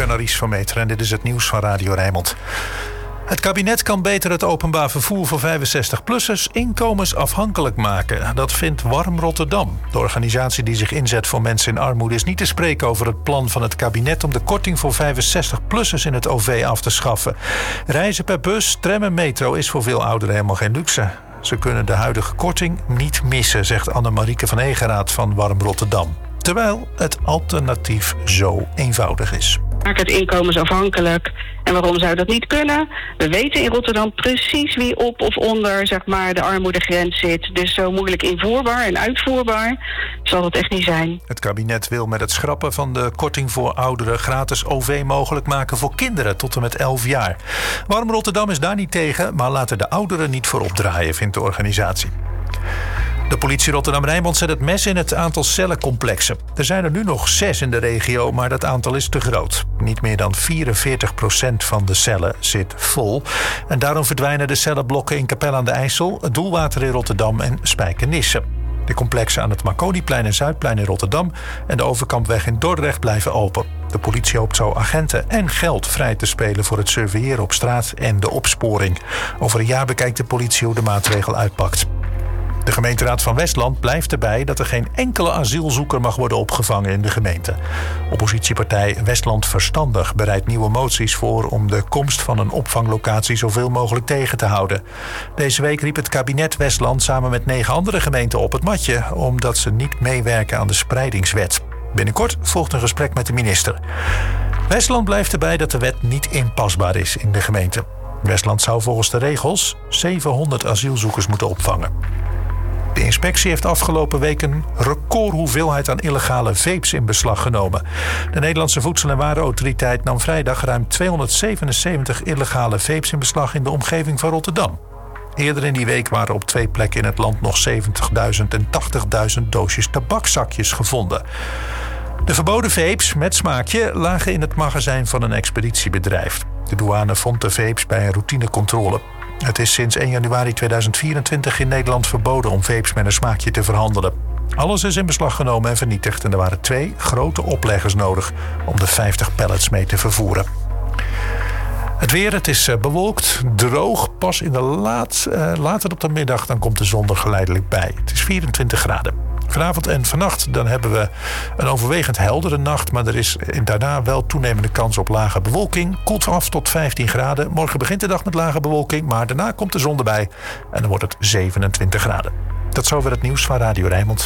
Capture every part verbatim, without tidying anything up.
ben Aries van Meter en dit is het nieuws van Radio Rijnmond. Het kabinet kan beter het openbaar vervoer voor vijfenzestig-plussers inkomensafhankelijk maken. Dat vindt Warm Rotterdam. De organisatie die zich inzet voor mensen in armoede is niet te spreken over het plan van het kabinet om de korting voor vijfenzestig-plussers in het O V af te schaffen. Reizen per bus, tram en metro is voor veel ouderen helemaal geen luxe. Ze kunnen de huidige korting niet missen, zegt Annemarieke van Egeraat van Warm Rotterdam. Terwijl het alternatief zo eenvoudig is. Maak het inkomensafhankelijk. En waarom zou dat niet kunnen? We weten in Rotterdam precies wie op of onder zeg maar, de armoedegrens zit. Dus zo moeilijk invoerbaar en uitvoerbaar zal het echt niet zijn. Het kabinet wil met het schrappen van de korting voor ouderen gratis O V mogelijk maken voor kinderen tot en met elf jaar. Warm Rotterdam is daar niet tegen, maar laten de ouderen niet voorop draaien, vindt de organisatie. De politie Rotterdam-Rijnmond zet het mes in het aantal cellencomplexen. Er zijn er nu nog zes in de regio, maar dat aantal is te groot. Niet meer dan vierenveertig procent van de cellen zit vol. En daarom verdwijnen de cellenblokken in Capelle aan de IJssel, het Doelwater in Rotterdam en Spijkenisse. De complexen aan het Marconiplein en Zuidplein in Rotterdam en de Overkampweg in Dordrecht blijven open. De politie hoopt zo agenten en geld vrij te spelen voor het surveilleren op straat en de opsporing. Over een jaar bekijkt de politie hoe de maatregel uitpakt. De gemeenteraad van Westland blijft erbij dat er geen enkele asielzoeker mag worden opgevangen in de gemeente. Oppositiepartij Westland Verstandig bereidt nieuwe moties voor om de komst van een opvanglocatie zoveel mogelijk tegen te houden. Deze week riep het kabinet Westland samen met negen andere gemeenten op het matje, omdat ze niet meewerken aan de spreidingswet. Binnenkort volgt een gesprek met de minister. Westland blijft erbij dat de wet niet inpasbaar is in de gemeente. Westland zou volgens de regels zevenhonderd asielzoekers moeten opvangen. De inspectie heeft afgelopen week een recordhoeveelheid aan illegale vapes in beslag genomen. De Nederlandse Voedsel- en Warenautoriteit nam vrijdag ruim tweehonderdzevenenzeventig illegale vapes in beslag in de omgeving van Rotterdam. Eerder in die week waren op twee plekken in het land nog zeventigduizend en tachtigduizend doosjes tabakzakjes gevonden. De verboden vapes met smaakje lagen in het magazijn van een expeditiebedrijf. De douane vond de vapes bij een routinecontrole. Het is sinds één januari tweeduizend vierentwintig in Nederland verboden om vapes met een smaakje te verhandelen. Alles is in beslag genomen en vernietigd en er waren twee grote opleggers nodig om de vijftig pallets mee te vervoeren. Het weer, het is bewolkt, droog. Pas in de laat, uh, later op de middag dan komt de zon er geleidelijk bij. Het is vierentwintig graden. Vanavond en vannacht dan hebben we een overwegend heldere nacht, maar er is daarna wel toenemende kans op lage bewolking. Koelt af tot vijftien graden. Morgen begint de dag met lage bewolking, maar daarna komt de zon erbij en dan wordt het zevenentwintig graden. Tot zover het nieuws van Radio Rijnmond.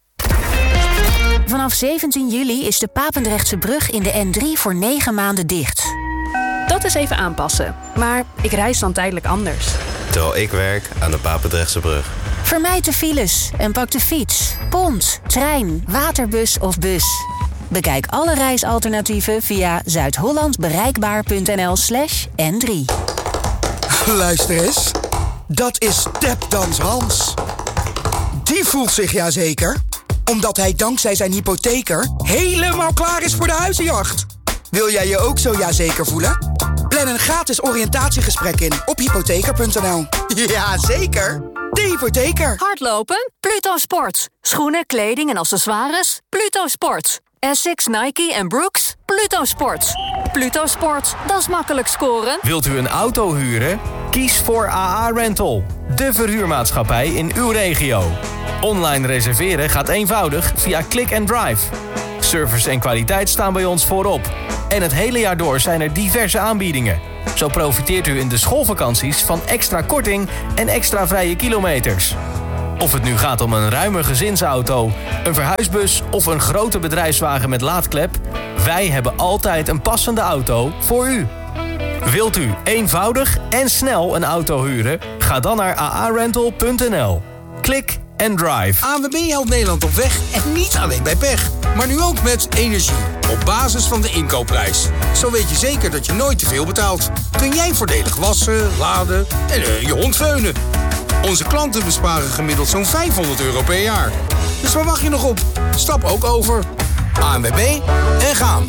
Vanaf zeventien juli is de Papendrechtse brug in de N drie voor negen maanden dicht. Dat is even aanpassen, maar ik reis dan tijdelijk anders. Terwijl ik werk aan de Papendrechtse brug. Vermijd de files en pak de fiets, pont, trein, waterbus of bus. Bekijk alle reisalternatieven via zuidhollandbereikbaar.nl slash N drie. Luister eens, dat is Tapdans Hans. Die voelt zich ja zeker, omdat hij dankzij zijn hypotheker helemaal klaar is voor de huizenjacht. Wil jij je ook zo ja zeker voelen? Plan een gratis oriëntatiegesprek in op hypotheker punt n l. Ja, zeker. De hypotheker. Hardlopen? Pluto Sport. Schoenen, kleding en accessoires? Pluto Sport. Essex, Nike en Brooks? Pluto Sport. Pluto Sport, dat is makkelijk scoren. Wilt u een auto huren? Kies voor A A Rental. De verhuurmaatschappij in uw regio. Online reserveren gaat eenvoudig via Click and Drive. Service en kwaliteit staan bij ons voorop. En het hele jaar door zijn er diverse aanbiedingen. Zo profiteert u in de schoolvakanties van extra korting en extra vrije kilometers. Of het nu gaat om een ruime gezinsauto, een verhuisbus of een grote bedrijfswagen met laadklep, wij hebben altijd een passende auto voor u. Wilt u eenvoudig en snel een auto huren? Ga dan naar a a rental punt n l. Klik en drive. A N W B helpt Nederland op weg en niet alleen bij pech. Maar nu ook met energie. Op basis van de inkoopprijs. Zo weet je zeker dat je nooit te veel betaalt. Kun jij voordelig wassen, laden en uh, je hond veunen. Onze klanten besparen gemiddeld zo'n vijfhonderd euro per jaar. Dus waar wacht je nog op? Stap ook over. A N W B en gaan.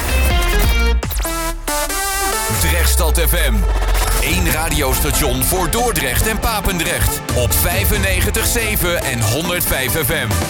Drechtstad F M. Eén radiostation voor Dordrecht en Papendrecht. Op vijfennegentig komma zeven en honderdvijf F M.